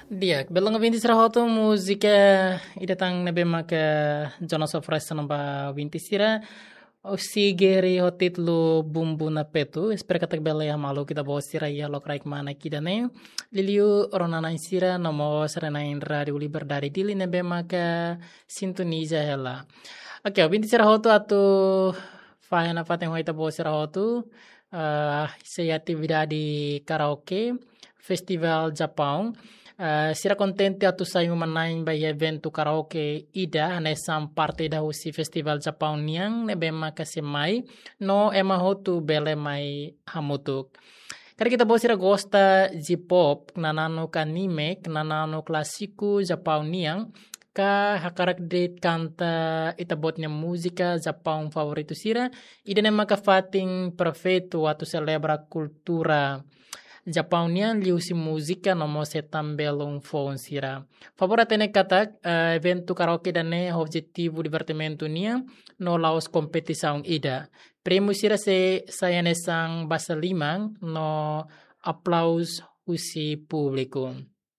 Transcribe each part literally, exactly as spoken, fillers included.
Dia, belum ngebinti sira hotu musika idatang nebe maka Jonas of Rest namba binti sira si geri hotit lu bumbu na petu espera katak bela ya malu kita bawa sira ya lok raik mana kidane liliu ronana sira nomo serena indra di uli berdari dili nebe maka sintoniza hela. Oke, binti sira hotu atu fahena fateng hoita bawa sira hotu uh, sei atividade karaoke festival Japão. Uh, sira contente atu saio manain by evento karaoke ida nesam parte da husi festival Japão niang nebe makase mai no ema hotu bele mai hamutuk. Kari kita bawa sira gosta de pop nanano anime nanano klasiku Japão niang ka hakarak de canta itabotnya musika Japão favorito sira ida ne maka fating perfeito atu celebra cultura Japão nian liusi música nomo setam belong phone sira. Favor atene katak uh, evento karaoke dane objetivo divertimento nia no laos competição ida. Prêmio sira se saya nesang basa limang no aplaus usi público.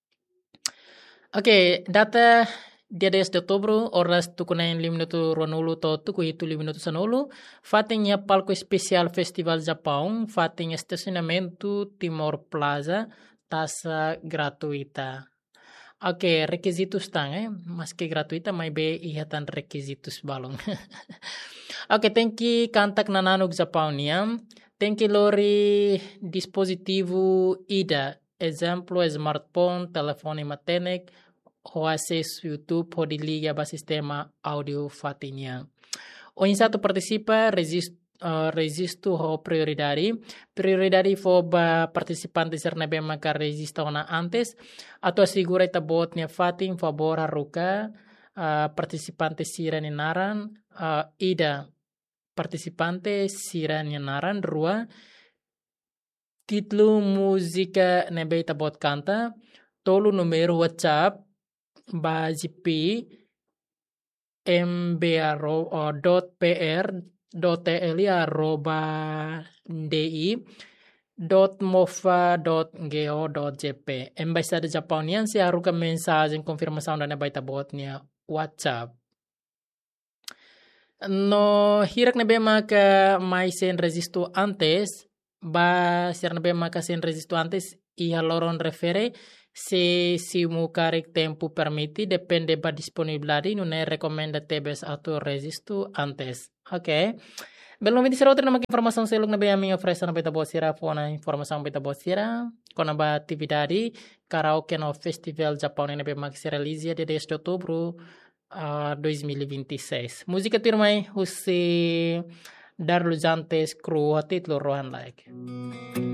Oke, okay, data dia dez de outubro, horas tukunain lima minuto ronulu to tuku itu lima minuto sanulu, fating palco especial Festival Japão, fating estacionamento Timor Plaza, taxa gratuita. Oke, okay, requisitos tang, eh? Mas que gratuita, mas be ihatan requisitos balong. Oke, okay, thank you kantak nananug Japão niam, thank you lori dispositivo ida, exemplo smartphone, telefone matenek, o acesso YouTube pode ligar para sistema áudio fatinha. O insato participa registro uh, registro ho prioridade. Prioridade for ba participante ser na bem maka registro na antes atau assegura ita botnya fatin favor haruka uh, participante sira ni naran uh, ida participante sira ni naran rua titlu musika nebe ita bot kanta tolu numero WhatsApp ba jipi mbr dot pr dot tli arroba di dot mofa dot go dot jp Embasada Japonian si haruka mensagem confirmação da baita botnya WhatsApp. No hirak na bema ka mai sen resisto antes ba ser na bema ka sen resisto antes i haloron refere se si mu karek tempo permiti depende ba disponibilidade não é recomenda tebes atau resisto antes. Oke. Okay. Belum ini serau terima informação seluk nabe ami oferecer na beta bosira fona informação beta bosira kona ba atividade karaoke no festival Japão nabe max realizia de dez de outubro uh, dois mil e vinte e seis. Música turmai husi Darlu Jantes Kru Titlo Rohan like.